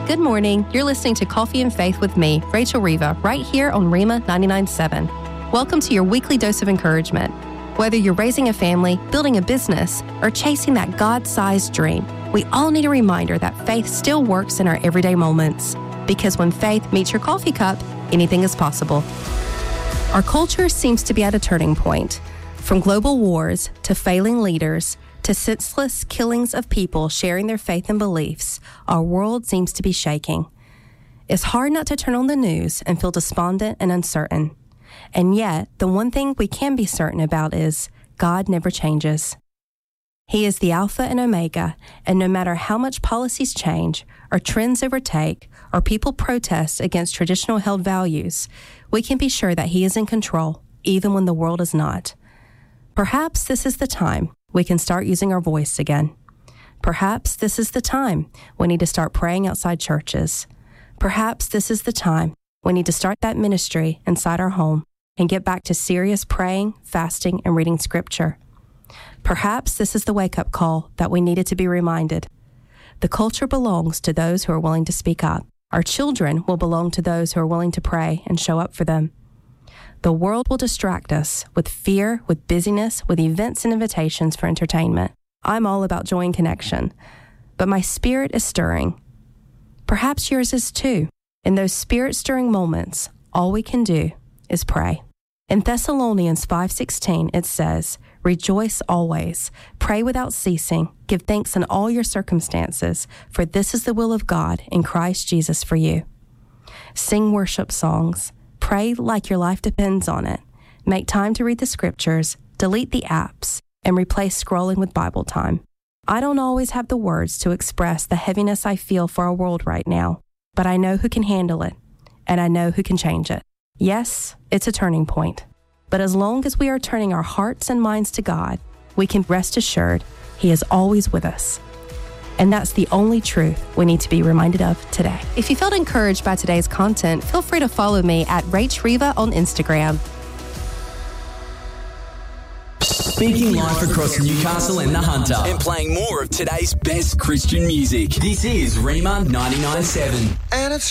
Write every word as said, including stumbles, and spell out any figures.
Good morning. You're listening to Coffee and Faith with me, Rachel Riva, right here on Rhema ninety-nine point seven. Welcome to your weekly dose of encouragement. Whether you're raising a family, building a business, or chasing that God-sized dream, we all need a reminder that faith still works in our everyday moments. Because when faith meets your coffee cup, anything is possible. Our culture seems to be at a turning point. From global wars to failing leaders to senseless killings of people sharing their faith and beliefs, our world seems to be shaking. It's hard not to turn on the news and feel despondent and uncertain. And yet, the one thing we can be certain about is God never changes. He is the Alpha and Omega, and no matter how much policies change, or trends overtake, or people protest against traditional held values, we can be sure that He is in control, even when the world is not. Perhaps this is the time we can start using our voice again. Perhaps this is the time we need to start praying outside churches. Perhaps this is the time we need to start that ministry inside our home and get back to serious praying, fasting, and reading scripture. Perhaps this is the wake-up call that we needed to be reminded. The culture belongs to those who are willing to speak up. Our children will belong to those who are willing to pray and show up for them. The world will distract us with fear, with busyness, with events and invitations for entertainment. I'm all about joy and connection, but my spirit is stirring. Perhaps yours is too. In those spirit-stirring moments, all we can do is pray. In Thessalonians five sixteen, it says, "Rejoice always, pray without ceasing, give thanks in all your circumstances, for this is the will of God in Christ Jesus for you." Sing worship songs. Pray like your life depends on it. Make time to read the scriptures, delete the apps, and replace scrolling with Bible time. I don't always have the words to express the heaviness I feel for our world right now, but I know who can handle it, and I know who can change it. Yes, it's a turning point, but as long as we are turning our hearts and minds to God, we can rest assured He is always with us. And that's the only truth we need to be reminded of today. If you felt encouraged by today's content, feel free to follow me at Rach Riva on Instagram. Speaking live across Newcastle and the Hunter and playing more of today's best Christian music. This is Rhema ninety-nine point seven. And it's